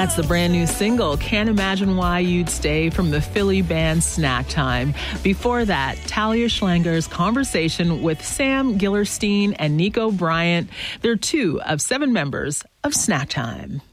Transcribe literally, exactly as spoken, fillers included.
That's the brand new single, Can't Imagine Why You'd Stay, from the Philly band Snack Time. Before that, Talia Schlanger's conversation with Sam Gillerstein and Nico Bryant. They're two of seven members of Snack Time.